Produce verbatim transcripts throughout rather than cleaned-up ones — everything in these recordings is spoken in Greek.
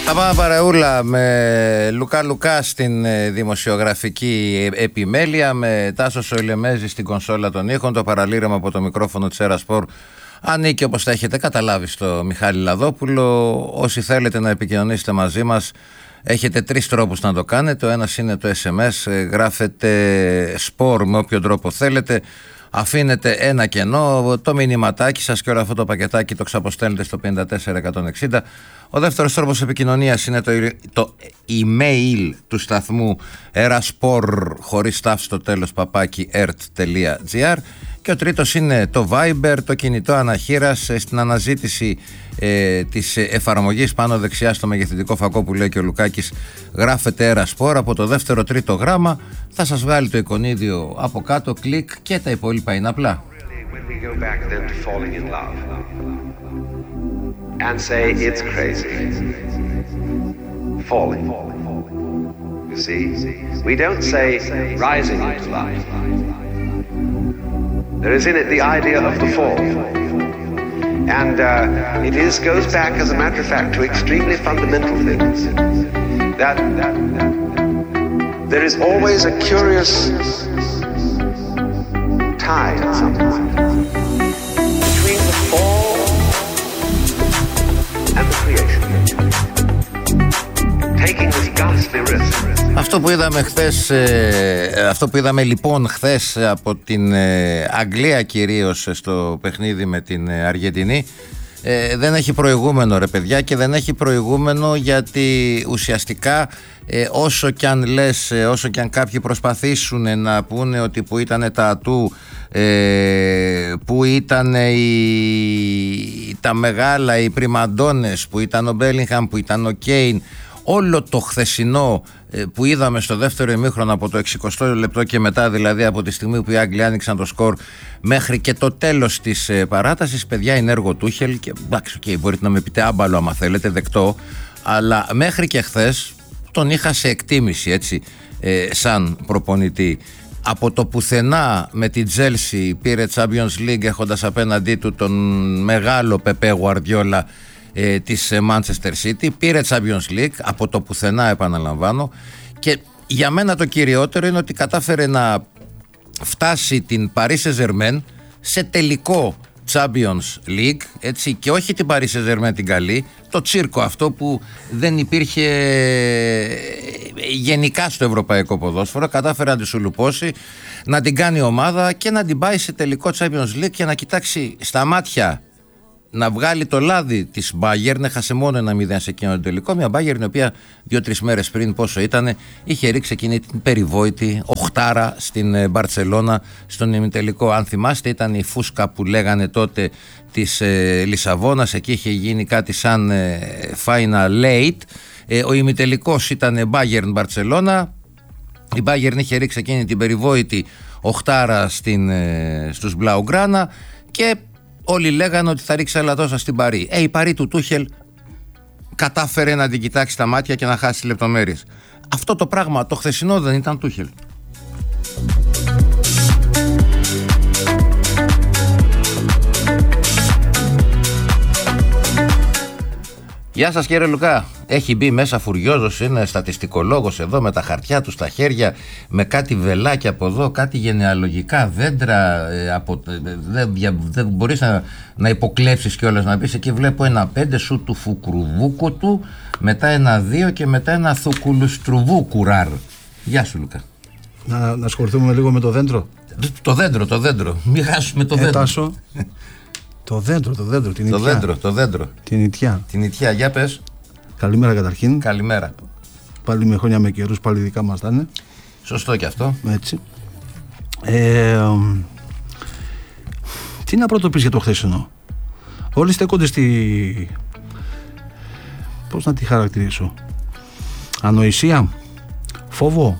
Θα πάμε παρεούλα με Λουκά Λουκά στην δημοσιογραφική επιμέλεια, με Τάσο Σοηλεμέζη στην κονσόλα των ήχων. Το παραλήρημα από το μικρόφωνο της Έρα Σπορ ανήκει, όπως τα έχετε καταλάβει, στο Μιχάλη Λαδόπουλο. Όσοι θέλετε να επικοινωνήσετε μαζί μας, έχετε τρεις τρόπους να το κάνετε. Ο ένας είναι το ες εμ ες, γράφετε σπορ με όποιο τρόπο θέλετε. Αφήνετε ένα κενό, το μηνυματάκι σας και όλο αυτό το πακετάκι το ξαποστέλνετε στο πέντε τέσσερα εκατόν εξήντα. Ο δεύτερος τρόπος επικοινωνίας είναι το, το email του σταθμού eraspor χωρίς τάφ στο τέλος παπάκι ert.gr. Και ο τρίτος είναι το Viber, το κινητό αναχείρας. Στην αναζήτηση ε, της εφαρμογής πάνω δεξιά στο μεγεθυντικό φακό που λέει και ο Λουκάκης, γράφετε Eraspor. Από το δεύτερο τρίτο γράμμα θα σας βγάλει το εικονίδιο από κάτω, κλικ, και τα υπόλοιπα είναι απλά. And say it's crazy. Falling. You see, we don't say rising into life. There is in it the idea of the fall. And uh, it is goes back, as a matter of fact, to extremely fundamental things. That, that, that there is always a curious tie at some point between the fall and the creation. Taking this ghastly risk. Αυτό που είδαμε χθες, ε, αυτό που είδαμε λοιπόν χθες από την ε, Αγγλία κυρίως στο παιχνίδι με την ε, Αργεντινή, ε, δεν έχει προηγούμενο, ρε παιδιά, και δεν έχει προηγούμενο γιατί ουσιαστικά ε, όσο κι αν λες, ε, όσο κι αν κάποιοι προσπαθήσουν να πούνε ότι που ήταν τα ατού, ε, που ήταν οι, τα μεγάλα, οι πριμαντώνες, που ήταν ο Μπέλιγχαμ, που ήταν ο Κέιν, όλο το χθεσινό που είδαμε στο δεύτερο ημίχρονο από το εξηκοστό λεπτό και μετά, δηλαδή από τη στιγμή που οι Άγγλοι άνοιξαν το σκορ μέχρι και το τέλος της παράτασης, παιδιά, είναι έργο Τούχελ. Και εντάξει, okay, μπορείτε να με πείτε άμπαλο άμα θέλετε, δεκτό, αλλά μέχρι και χθες τον είχα σε εκτίμηση, έτσι, ε, σαν προπονητή. Από το πουθενά με την Chelsea πήρε Champions League έχοντας απέναντί του τον μεγάλο Πεπέ Γουαρδιόλα ε, της Manchester City, πήρε Champions League από το πουθενά, επαναλαμβάνω, και για μένα το κυριότερο είναι ότι κατάφερε να φτάσει την Paris Saint-Germain σε τελικό Champions League, έτσι, και όχι την Paris Saint-Germain την καλή, το τσίρκο αυτό που δεν υπήρχε γενικά στο ευρωπαϊκό ποδόσφαιρο, κατάφερε να τη σουλουπώσει, να την κάνει ομάδα και να την πάει σε τελικό Champions League και να κοιτάξει στα μάτια, να βγάλει το λάδι της Bayern. Έχασε μόνο ένα μηδέν σε εκείνο το τελικό. Μια Bayern η οποία δύο-τρεις μέρες πριν, πόσο ήτανε, είχε ρίξει εκείνη την περιβόητη οχτάρα στην Μπαρτσελώνα στον ημιτελικό. Αν θυμάστε, ήταν η φούσκα που λέγανε τότε της ε, Λισαβόνας. Εκεί είχε γίνει κάτι σαν ε, final eight. Ε, ο ημιτελικός ήταν Bayern Μπαρτσελώνα. Η Bayern είχε ρίξει εκείνη την περιβόητη οχτάρα στην, ε, στους Blaugrana και όλοι λέγανε ότι θα ρίξει άλλα τόσα στην Παρί. Ε, η Παρί του Τούχελ κατάφερε να την κοιτάξει τα μάτια και να χάσει λεπτομέρειες. Αυτό το πράγμα το χθεσινό δεν ήταν Τούχελ. Γεια σας κύριε Λουκά. Έχει μπει μέσα φουριόζος, είναι στατιστικολόγος εδώ με τα χαρτιά του στα χέρια, με κάτι βελάκια από εδώ, κάτι γενεαλογικά δέντρα, ε, από, ε, δεν, δεν μπορείς να, να υποκλέψεις κιόλας, να πεις εκεί βλέπω ένα πέντε σου του φουκρουβούκου του, μετά ένα δύο και μετά ένα θουκουλουστρουβούκουραρ. Γεια σου Λουκά. Να, να ασχοληθούμε λίγο με το δέντρο. Το δέντρο, το δέντρο. Μην χάσουμε το δέντρο. Έτασο. Το δέντρο, το δέντρο, την το ιτιά. Δέντρο, το δέντρο. Την ιτιά. Την ιτιά, για πες. Καλημέρα καταρχήν. Καλημέρα. Πάλι με χρόνια με καιρούς, πάλι δικά μας θα είναι. Σωστό και αυτό. Έτσι. Ε, τι να πρώτο πεις για το χθεσινό. Όλοι στέκονται στη... Πώς να τη χαρακτηρίσω. Ανοησία. Φόβο.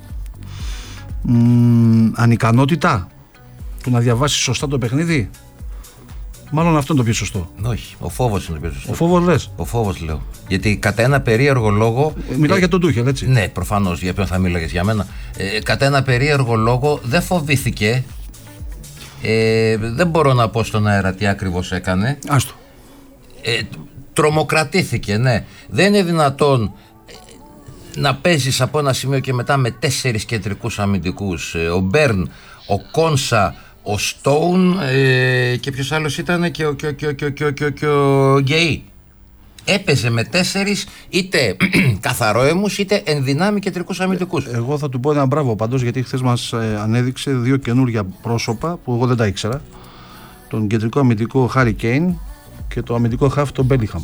Μ, ανικανότητα του να διαβάσει σωστά το παιχνίδι. Μάλλον αυτό είναι το πιο σωστό. Όχι, ο φόβος είναι το πιο σωστό. Ο φόβος λες. Ο φόβος λέω. Γιατί κατά ένα περίεργο λόγο. Μιλάω ε, για τον Τούχελ, έτσι. Ναι, προφανώς. Για ποιον θα μίλαγες, για μένα. Ε, κατά ένα περίεργο λόγο δεν φοβήθηκε. Ε, δεν μπορώ να πω στον αέρα τι ακριβώς έκανε. Άστο. Ε, Τρομοκρατήθηκε, ναι. Δεν είναι δυνατόν να παίζεις από ένα σημείο και μετά με τέσσερις κεντρικούς αμυντικούς. Ο Μπέρν, ο Κόνσα, ο Στόουν ε, και ποιος άλλος ήταν, και ο, και ο, και ο, και ο, και ο, και ο, και ο Γκέι. Έπαιζε με τέσσερις είτε καθαρόαιμους είτε ενδυνάμει κεντρικούς αμυντικούς. Ε, εγώ θα του πω ένα μπράβο παντός, γιατί χθες μας ε, ανέδειξε δύο καινούρια πρόσωπα που εγώ δεν τα ήξερα. Τον κεντρικό αμυντικό Χάρι Κέιν και το αμυντικό χαφ τον Μπέλιχαμ.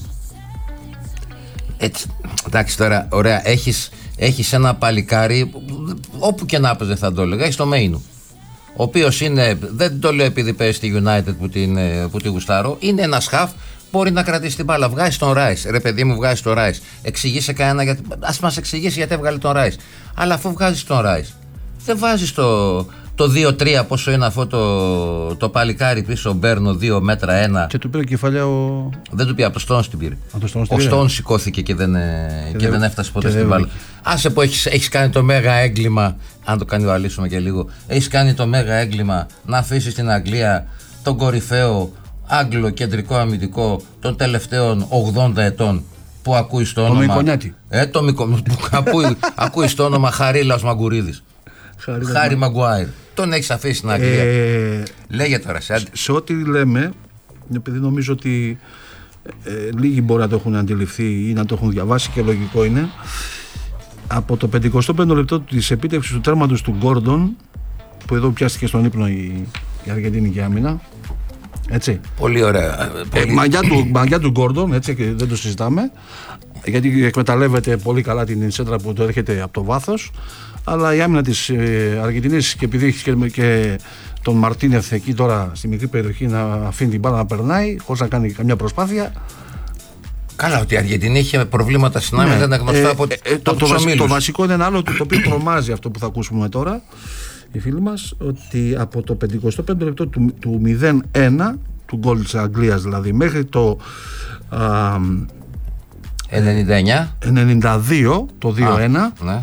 Έτσι, εντάξει τώρα, ωραία, έχεις, έχεις ένα παλικάρι, όπου και να έπαιζε θα το έλεγα, έχεις το Μέινου, ο οποίος είναι, δεν το λέω επειδή παίζει στη United που την, που την γουστάρω, είναι ένας χαφ, μπορεί να κρατήσει την μπάλα, βγάζει τον Ράις, ρε παιδί μου, βγάζει τον Ράις, εξηγήσε κανένα, γιατί, ας μας εξηγήσει γιατί έβγαλε τον Ράις, αλλά αφού βγάζεις τον Ράις, δεν βάζεις το, το δύο τρία πόσο είναι αυτό το, το παλικάρι πίσω, Μπέρνο, δύο μέτρα ένα. Και του πήρε κεφαλιά ο... Δεν του πήρε, από το Στόνς την πήρε. Ο Στόνς σηκώθηκε και δεν, και και δεν έφτασε ποτέ στην μπάλα. Βρήκε. Άσε που έχεις, έχεις κάνει το μέγα έγκλημα, αν το κάνει ο Αλίσσομα και λίγο, έχεις κάνει το μέγα έγκλημα να αφήσεις στην Αγγλία τον κορυφαίο Άγγλο κεντρικό αμυντικό των τελευταίων ογδόντα ετών, που ακούει στο όνομα... Το Μικονέτη. Ε, το Μικονέτη, που ακούει, ακούει στο όνομα Χαρίλαος Μαγκουρίδης. Χάρι Μαγκουάιρ. Τον έχεις αφήσει στην Αγγλία. Ε, Λέγε τώρα σε, σε ό,τι λέμε, επειδή νομίζω ότι ε, λίγοι μπορεί να το έχουν αντιληφθεί ή να το έχουν διαβάσει, και λογικό είναι, από το πενηκοστό πέμπτο λεπτό της επίτευξης του τέρματος του Γκόρντον, που εδώ πιάστηκε στον ύπνο η, η Αργεντινική άμυνα, έτσι. Πολύ ωραία. Πολύ... Ε, μαγιά του, μαγιά του Γκόρντον, έτσι, και δεν το συζητάμε, γιατί εκμεταλλεύεται πολύ καλά την σέντρα που το έρχεται από το βάθος. Αλλά η άμυνα της ε, Αργεντινής, και επειδή έχει και, και τον Μαρτίνεθ εκεί τώρα στη μικρή περιοχή να αφήνει την μπάλα να περνάει χωρίς να κάνει καμιά προσπάθεια. Καλά, ότι η Αργεντινή είχε προβλήματα στην άμυνα, ναι, δεν είναι γνωστό ε, από, ε, από το, τους το, ομίλους. Το βασικό είναι ένα άλλο, το, το οποίο τρομάζει αυτό που θα ακούσουμε τώρα οι φίλοι μας, ότι από το πενηκοστό πέμπτο λεπτό του, του μηδέν ένα του γκολ της Αγγλίας δηλαδή μέχρι το α, ενενήντα εννιά ενενήντα δύο το δύο ένα, α, ναι.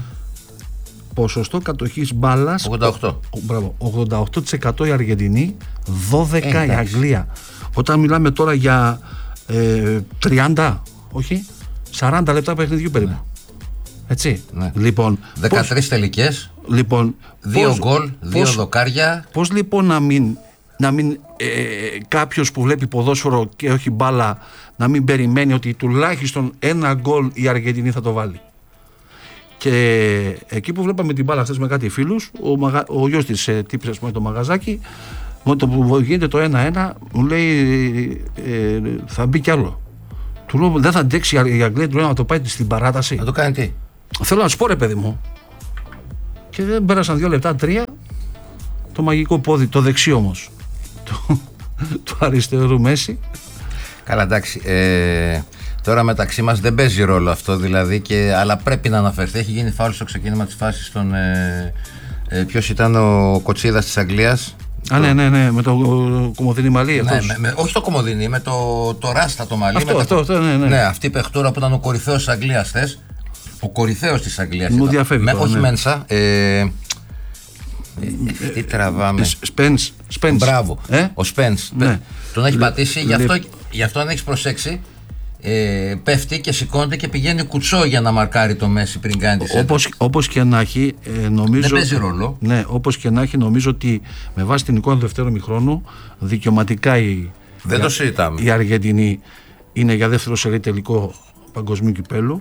Ποσοστό κατοχής μπάλας ογδόντα οκτώ. Μπράβο, ογδόντα οκτώ τοις εκατό η Αργεντινή, δώδεκα ε, η Αγγλία. Όταν μιλάμε τώρα για ε, τριάντα, όχι, σαράντα λεπτά παιχνιδιού περίπου. Ναι. Έτσι. Ναι. Λοιπόν, δεκατρείς πώς, τελικές, λοιπόν, δύο γκολ, δύο δοκάρια. Πώς λοιπόν να μην, να μην ε, κάποιος που βλέπει ποδόσφαιρο και όχι μπάλα, να μην περιμένει ότι τουλάχιστον ένα γκολ η Αργεντινή θα το βάλει. Και εκεί που βλέπαμε την μπάλα χθες με κάτι φίλους, ο, μαγα... ο γιος της ε, τύπησε ας πούμε το μαγαζάκι, με το που γίνεται το ένα ένα, μου λέει ε, θα μπει κι άλλο. Του λέω δεν θα αντέξει η Αγγλία, του λέω να το πάει στην παράταση. Να το κάνει τι? Θέλω να σου πω ρε παιδί μου. Και δεν πέρασαν δύο λεπτά, τρία, το μαγικό πόδι, το δεξί όμως, του, του αριστερού Μέση. Καλά, εντάξει. Ε, τώρα μεταξύ μας δεν παίζει ρόλο αυτό δηλαδή, και, αλλά πρέπει να αναφερθεί. Έχει γίνει φάουλ στο ξεκίνημα της φάσης στον. Ε, ε, ποιος ήταν ο Κοτσίδας της Αγγλίας? Α, το... ναι, ναι, ναι, με το Κομοδίνη Μαλί. Ναι, με, με, όχι το Κομοδίνη, με το, το Ράστα το Μαλί. Αυτό, με αυτό, το, αυτό, ναι, ναι. ναι, αυτή η παιχτούρα που ήταν ο κορυφαίος της Αγγλίας χθες. Ο κορυφαίος της Αγγλίας. Μου διαφεύγει. Με, τώρα, όχι ναι. Μένσα. Ε, ε, τι τραβάμε. Σπένς. Σπένς. Μπράβο. Ε? Ο Σπένς. Ναι. Τον έχει πατήσει. Λε... Γι' αυτό, γι' αυτό αν έχεις προσέξει, ε, πέφτει και σηκώνεται και πηγαίνει κουτσό για να μαρκάρει το Μέση πριν κάνει τη σέντρα. Όπως, όπως και να έχει, ε, νομίζω. Δεν παίζει ρόλο. Ναι, όπως και να έχει, νομίζω ότι με βάση την εικόνα του δεύτερου ημιχρόνου, δικαιωματικά η, Δεν η, το συζητάμε. η Αργεντινή είναι για δεύτερο σερί τελικό παγκοσμίου κυπέλου.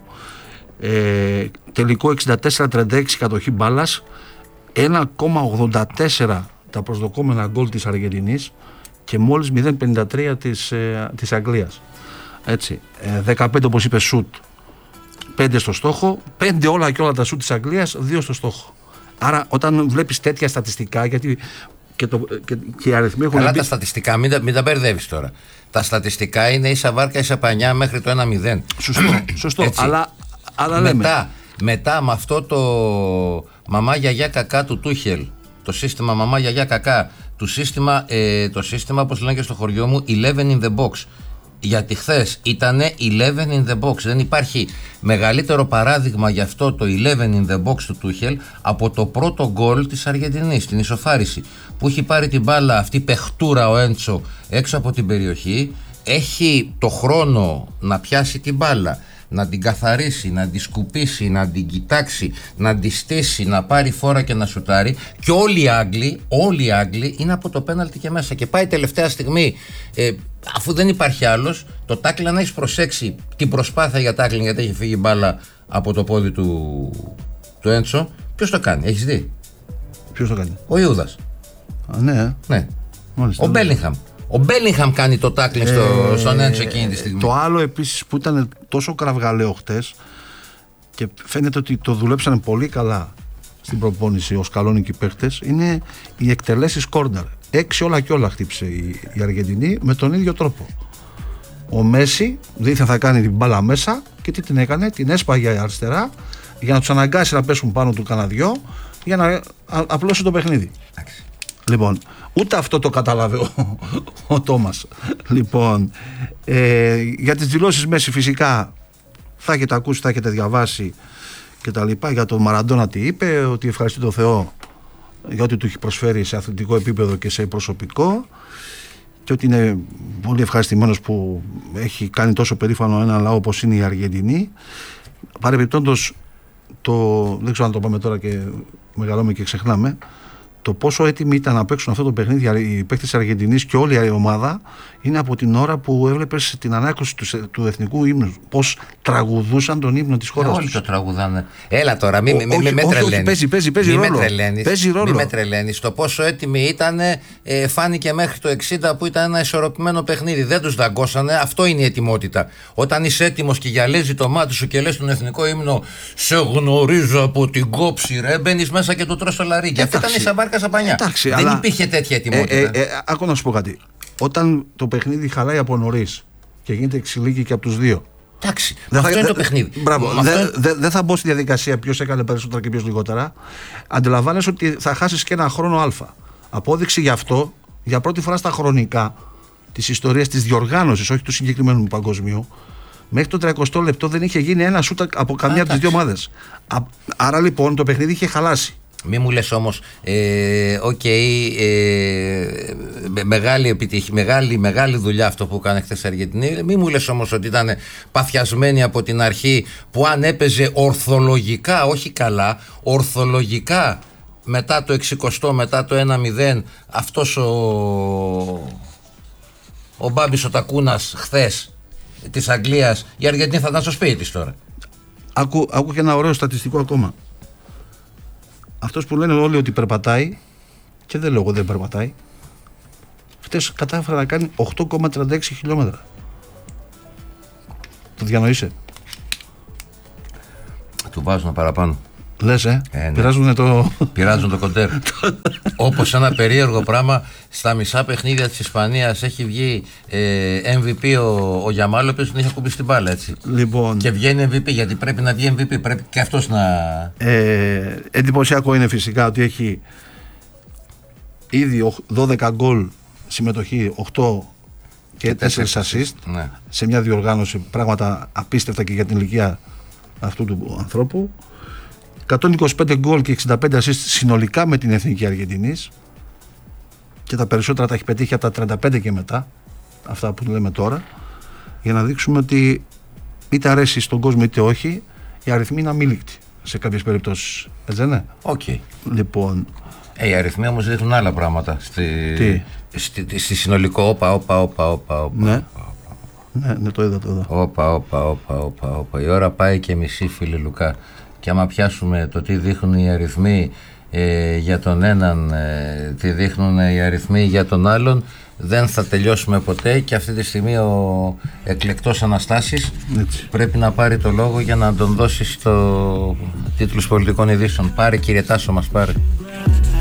Ε, τελικό εξήντα τέσσερα τριάντα έξι κατοχή μπάλας, ένα κόμμα ογδόντα τέσσερα τα προσδοκόμενα γκολ της Αργεντινής και μόλις μηδέν κόμμα πενήντα τρία της, ε, της Αγγλίας. Έτσι, ε, δεκαπέντε όπως είπε σουτ, πέντε στο στόχο, πέντε όλα και όλα τα σουτ της Αγγλίας, δύο στο στόχο. Άρα όταν βλέπεις τέτοια στατιστικά, γιατί και, το, και, και οι αριθμοί έχουν... Καλά μπει... τα στατιστικά, μην τα, μην τα μπερδεύεις τώρα. Τα στατιστικά είναι ίσα βάρκα ίσα πανιά μέχρι το ένα μηδέν. Σωστό, σωστό. αλλά, αλλά λέμε. Μετά, μετά με αυτό το μαμά γιαγιά κακά του Τούχελ, το σύστημα μαμά γιαγιά κακά, το σύστημα, ε, το σύστημα όπως λένε και στο χωριό μου, eleven in the box. Γιατί χθες ήταν eleven in the box. Δεν υπάρχει μεγαλύτερο παράδειγμα γι' αυτό το eleven in the box του Τούχελ από το πρώτο γκολ της Αργεντινής, την ισοφάριση. Που έχει πάρει την μπάλα αυτή παιχτούρα ο Έντσο έξω από την περιοχή, έχει το χρόνο να πιάσει την μπάλα, να την καθαρίσει, να την σκουπίσει, να την κοιτάξει, να την στήσει, να πάρει φόρα και να σουτάρει, και όλοι οι Άγγλοι, όλοι οι Άγγλοι είναι από το πέναλτι και μέσα, και πάει τελευταία στιγμή, ε, αφού δεν υπάρχει άλλος, το τάκλινγκ, να έχει προσέξει την προσπάθεια για τάκλινγκ, γιατί έχει φύγει μπάλα από το πόδι του, του Έντσο. Ποιος το κάνει, έχεις δει? Ποιος το κάνει? Ο Ιούδας. Α, ναι. Ναι. Μάλιστα, ο Μπέλιγχαμ. Ο Μπέλιγχαμ κάνει το τάκλινγκ στο, ε, στον Έντσο εκείνη τη στιγμή. Το άλλο επίσης που ήταν τόσο κραυγαλαίο χτες, και φαίνεται ότι το δουλέψανε πολύ καλά στην προπόνηση ως καλόνικοι παίχτες, είναι οι εκτελέσεις κόρνερ. Έξι όλα και όλα χτύπησε η, η Αργεντινή με τον ίδιο τρόπο. Ο Μέση δίθεν θα κάνει την μπάλα μέσα, και τι την έκανε? Την έσπαγε αριστερά για να τους αναγκάσει να πέσουν πάνω του κανένα δυο, για να α, απλώσει το παιχνίδι. Εντάξει. Λοιπόν, ούτε αυτό το κατάλαβε ο, ο Τόμας. Λοιπόν, ε, για τις δηλώσεις Μέση φυσικά θα έχετε ακούσει, θα έχετε διαβάσει και τα λοιπά. Για τον Μαραντόνα τι είπε? Ότι ευχαριστεί τον Θεό για ό,τι του έχει προσφέρει σε αθλητικό επίπεδο και σε προσωπικό, και ότι είναι πολύ ευχαριστημένος που έχει κάνει τόσο περήφανο ένα λαό όπως είναι η Αργεντινή. Παρεμπιπτόντως, το, δεν ξέρω αν το πάμε τώρα και μεγαλώμε και ξεχνάμε, το πόσο έτοιμοι ήταν να παίξουν αυτό το παιχνίδι οι παίκτες της Αργεντινής και όλη η ομάδα, είναι από την ώρα που έβλεπες την ανάκριση του, του εθνικού ύμνου. Πώς τραγουδούσαν τον ύμνο της χώρας. Όλοι το τραγουδάνε. Έλα τώρα, μην μη, μη, μη με τρελαίνεις. Παίζει, παίζει, παίζει μη ρόλο. Με τρελαίνεις, παίζει ρόλο. Μη με τρελαίνεις. Το πόσο έτοιμοι ήταν, ε, φάνηκε μέχρι το εξήντα, που ήταν ένα ισορροπημένο παιχνίδι. Δεν τους δαγκώσανε. Αυτό είναι η ετοιμότητα. Όταν είσαι έτοιμος και γυαλίζει το μάτι σου και λες τον εθνικό ύμνο, σε γνωρίζω από την κόψη, ρε, μπαίνεις μέσα και του τρως το λαρίκι. Αυτή ήταν η σαμπάρκα σαπανιά. Εντάξει, δεν αλλά υπήρχε τέτοια ετοιμότητα. Ε, ε, ε, άκου να σου πω κάτι. Όταν το παιχνίδι χαλάει από νωρίς και γίνεται εξηλίκη και από τους δύο. Εντάξει, αυτό θα, είναι το παιχνίδι. Μπράβο. Αυτό... Δεν δε, δε θα μπω στη διαδικασία ποιος έκανε περισσότερα και ποιος λιγότερα. Αντιλαμβάνεσαι ότι θα χάσεις και ένα χρόνο Α. Απόδειξη γι' αυτό, για πρώτη φορά στα χρονικά της ιστορίας της διοργάνωσης, όχι του συγκεκριμένου παγκοσμίου, μέχρι το τριακοστό λεπτό δεν είχε γίνει ένα σούτ από καμία από τις δύο ομάδες. Άρα λοιπόν το παιχνίδι είχε χαλάσει. Μη μου λες όμως, ε, okay, ε, μεγάλη, επιτυχ, μεγάλη, μεγάλη δουλειά αυτό που έκανε χθες η Αργεντινή. Μη μου λες όμως ότι ήταν παθιασμένη από την αρχή, που αν έπαιζε ορθολογικά, όχι καλά, ορθολογικά μετά το εξηκοστό, μετά το ένα μηδέν, αυτός ο, ο Μπάμπης ο Τακούνας χθες της Αγγλίας, η Αργεντινή θα ήταν στο σπίτι της τώρα. Άκου, άκου και ένα ωραίο στατιστικό ακόμα. Αυτός που λένε όλοι ότι περπατάει, και δεν λέω εγώ δεν περπατάει, χτες κατάφερε να κάνει οκτώ κόμμα τριάντα έξι χιλιόμετρα. Το διανοείσαι? Του βάζουν παραπάνω. Λες, ε, ε ναι. Πειράζουν το... Πειράζουν το κοντέρ. Όπως ένα περίεργο πράγμα, στα μισά παιχνίδια της Ισπανίας έχει βγει ε, εμ βι πι ο, ο Γιαμάλ, ο οποίος δεν έχει ακουμπήσει την μπάλα, έτσι. Λοιπόν, και βγαίνει εμ βι πι, γιατί πρέπει να βγει εμ βι πι, πρέπει και αυτός να... Ε, εντυπωσιακό είναι φυσικά ότι έχει ήδη δώδεκα γκολ συμμετοχή, οκτώ και τέσσερα assist, ναι. Σε μια διοργάνωση, πράγματα απίστευτα και για την ηλικία αυτού του ανθρώπου. εκατόν είκοσι πέντε γκολ και εξήντα πέντε assist συνολικά με την Εθνική Αργεντινής, και τα περισσότερα τα έχει πετύχει από τα τριάντα πέντε και μετά, αυτά που λέμε τώρα, για να δείξουμε ότι είτε αρέσει στον κόσμο είτε όχι, οι αριθμοί είναι αμήλικτοι σε κάποιες περιπτώσεις. Έτσι δεν είναι? Οκ. Okay. Λοιπόν, ε, οι αριθμοί όμως δείχνουν άλλα πράγματα στη, στη, στη συνολικό. Όπα, όπα, όπα, όπα, όπα. Ναι. Ναι, ναι, το είδα, το είδα. Όπα, όπα, όπα, όπα, όπα. Η ώρα πάει και μισή, φίλε Λουκά. Και άμα πιάσουμε το τι δείχνουν οι αριθμοί ε, για τον έναν, ε, τι δείχνουν οι αριθμοί για τον άλλον, δεν θα τελειώσουμε ποτέ, και αυτή τη στιγμή ο εκλεκτός Αναστάσης έτσι πρέπει να πάρει το λόγο για να τον δώσει στο τίτλους πολιτικών ειδήσεων. Πάρε, κύριε Τάσο, μας πάρε.